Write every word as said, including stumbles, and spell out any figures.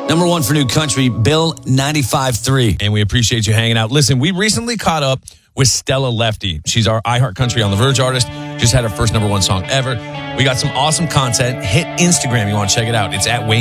Number one for new country, Bill ninety-five point three. And we appreciate you hanging out. Listen, we recently caught up with Stella Lefty. She's our iHeart Country on the Verge artist. Just had her first number one song ever. We got some awesome content. Hit Instagram. You want to check it out. It's at Wayne.